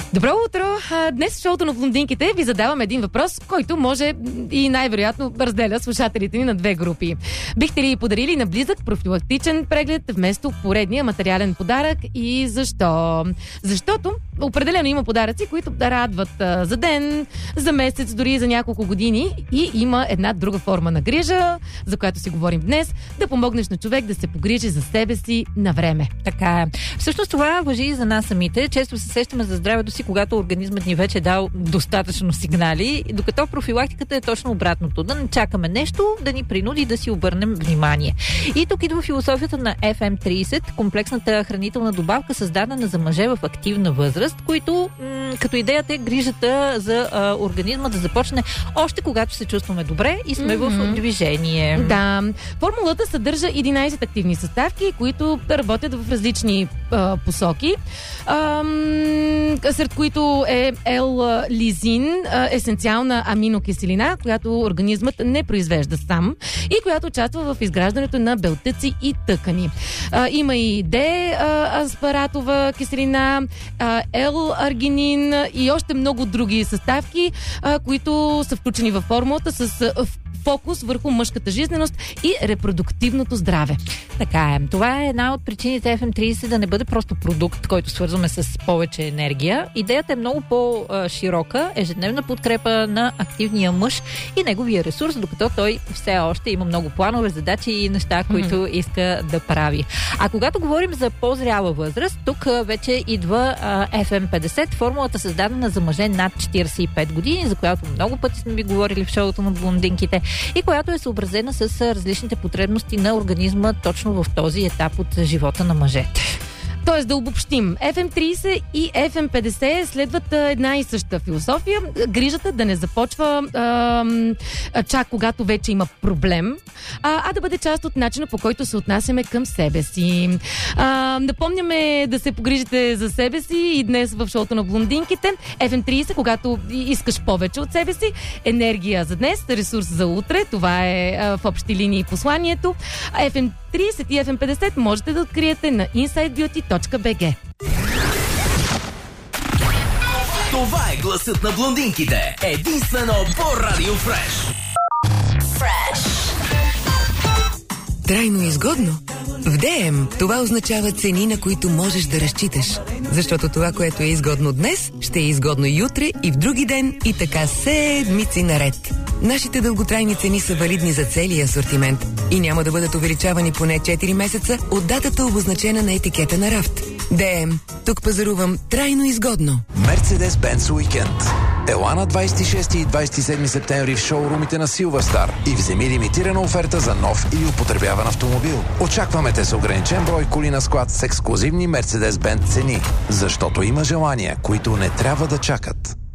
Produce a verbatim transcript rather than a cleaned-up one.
Добро утро! Днес в шоуто на блондинките ви задавам един въпрос, който може и най-вероятно разделя слушателите ни на две групи. Бихте ли подарили на близък профилактичен преглед вместо поредния материален подарък и защо? Защото определено има подаръци, които да радват за ден, за месец, дори за няколко години, и има една друга форма на грижа, за която си говорим днес, да помогнеш на човек да се погрижи за себе си на време. Така е. Всъщност това важи и за нас самите. Често се сещаме за здравето си, когато организмът ни вече е дал достатъчно сигнали, докато профилактиката е точно обратното. Да не чакаме нещо, да ни принуди да си обърнем внимание. И тук идва философията на Еф Ем трийсет, комплексната хранителна добавка, създадена за мъже в активна възраст, които м- като идеята е грижата за а, организма да започне още когато се чувстваме добре и сме mm-hmm. в движение. Да. Формулата съдържа единайсет активни съставки, които работят в различни а, посоки, а, сред които е L-лизин, есенциална аминокиселина, която организмът не произвежда сам и която участва в изграждането на белтъци и тъкани. А, има и Д-аспаратова киселина, L-аргинин и още много други съставки, а, които са включени във формулата с фокус върху мъжката жизненост и репродуктивното здраве. Така е. Това е една от причините Еф Ем трийсет да не бъде просто продукт, който свързваме с повече енергия. Идеята е много по-широка, ежедневна подкрепа на активния мъж и неговия ресурс, докато той все още има много планове, задачи и неща, които mm-hmm. иска да прави. А когато говорим за по-зряла възраст, тук вече идва Еф Ем петдесет, формулата създадена за мъже над четирийсет и пет години, за която много пъти сме ви говорили в шоуто на блондинките, и която е съобразена с различните потребности на организма точно в този етап от живота на мъжете. Тоест да обобщим, Еф Ем трийсет и Еф Ем петдесет следват а, една и съща философия. Грижата да не започва а, чак когато вече има проблем, а, а да бъде част от начина, по който се отнасяме към себе си. А, напомняме да се погрижите за себе си и днес в шоуто на блондинките. Еф Ем трийсет, когато искаш повече от себе си, енергия за днес, ресурс за утре. Това е а, в общи линии посланието. Еф Ем трийсет и Еф Ем петдесет можете да откриете на инсайд бюти точка би джи. Това е гласът на блондинките. Единствено по Радио Фреш. Фреш. Трайно изгодно? В ДМ това означава цени, на които можеш да разчиташ. Защото това, което е изгодно днес, ще е изгодно и утре, и в други ден, и така седмици наред. Нашите дълготрайни цени са валидни за целия асортимент и няма да бъдат увеличавани поне четири месеца от датата, обозначена на етикета на рафт. ДМ. Тук пазарувам трайно изгодно. Мерцедес-Бенц уикенд. Ела на двайсет и шести и двайсет и седми септември в шоурумите на Силверстар и вземи лимитирана оферта за нов или употребяван автомобил. Очакваме те с ограничен брой коли на склад с ексклузивни Мерцедес-Бенц цени, защото има желания, които не трябва да чакат.